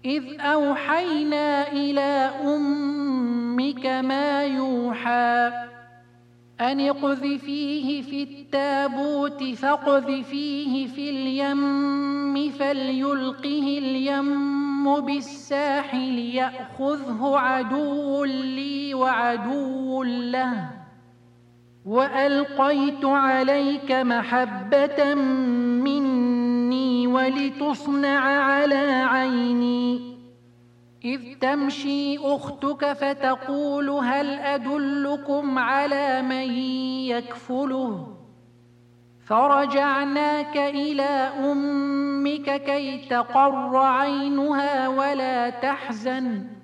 إذ أوحينا إلى أمك ما يوحى أن اقذفيه في التابوت فاقذفيه في اليم فليلقه اليم بالساحل يأخذه عدو لي وعدو له وألقيت عليك محبة مني ولتصنع على عيني إذ تمشي أختك فتقول هل أدلكم على من يكفله فرجعناك إلى أمك كي تقر عينها ولا تحزن